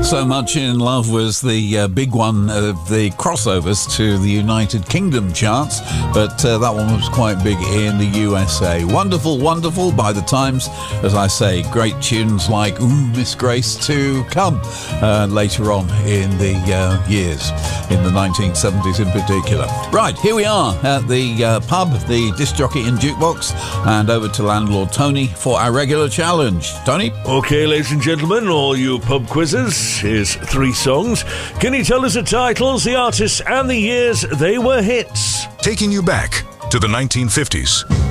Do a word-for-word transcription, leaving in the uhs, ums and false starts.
So Much in Love was the uh, big one of the crossovers to the United Kingdom charts, but uh, that one was quite big in the U S A. Wonderful, wonderful by the Times. As I say, great tunes like Ooh, Miss Grace to come uh, later on in the uh, years, in the nineteen seventies in particular. Right, here we are at the uh, pub, the disc jockey and jukebox, and over to landlord Tony for our regular challenge. Tony? Okay, ladies and gentlemen, all you pub quizzes, here's three songs. Can you tell us the titles, the artists, and the years they were hits? Taking you back to the nineteen fifties.